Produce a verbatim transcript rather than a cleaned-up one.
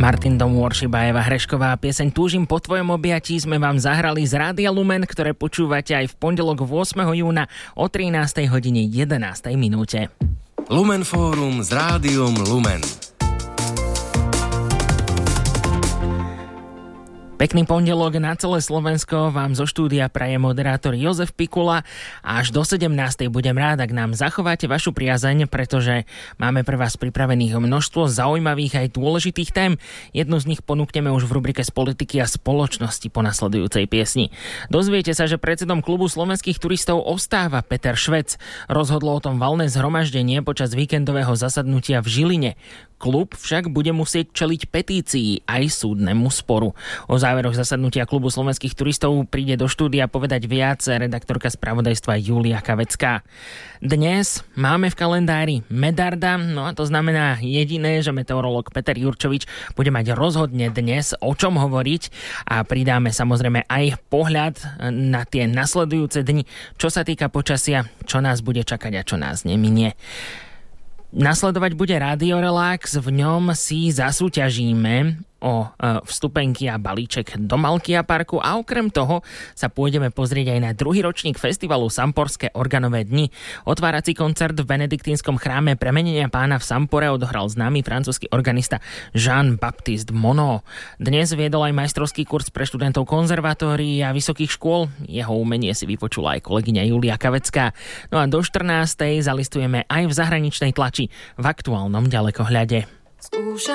Martin Dom Worship a Eva Hrešková. Pieseň Túžim po tvojom objatí sme vám zahrali z Rádia Lumen, ktoré počúvate aj v pondelok ôsmeho júna o trinástej hodine jedenástej minúte. Lumen Fórum s Rádiom Lumen. Pekný pondelok na celé Slovensko vám zo štúdia praje moderátor Jozef Pikula a až do sedemnástej budem rád, ak nám zachováte vašu priazeň, pretože máme pre vás pripravených množstvo zaujímavých aj dôležitých tém. Jednu z nich ponúkneme už v rubrike z politiky a spoločnosti po nasledujúcej piesni. Dozviete sa, že predsedom klubu slovenských turistov ostáva Peter Švec. Rozhodlo o tom valné zhromaždenie počas víkendového zasadnutia v Žiline. Klub však bude musieť čeliť petícii aj súdnemu sporu. O záveroch zasadnutia klubu slovenských turistov príde do štúdia povedať viac redaktorka spravodajstva Julia Kavecká. Dnes máme v kalendári Medarda, no a to znamená jediné, že meteorológ Peter Jurčovič bude mať rozhodne dnes o čom hovoriť a pridáme samozrejme aj pohľad na tie nasledujúce dni, čo sa týka počasia, čo nás bude čakať a čo nás neminie. Nasledovať bude Rádio Relax, v ňom si zasúťažíme o vstupenky a balíček do Malkia parku a okrem toho sa pôjdeme pozrieť aj na druhý ročník festivalu Samporské organové dni. Otvárací koncert v benediktínskom chráme Premenenia Pána v Sampore odohral známy francúzsky organista Jean-Baptiste Monod. Dnes viedol aj majstrovský kurz pre študentov konzervatórií a vysokých škôl. Jeho umenie si vypočula aj kolegyňa Julia Kavecká. No a do štrnástej zalistujeme aj v zahraničnej tlači v aktuálnom ďalekohľade.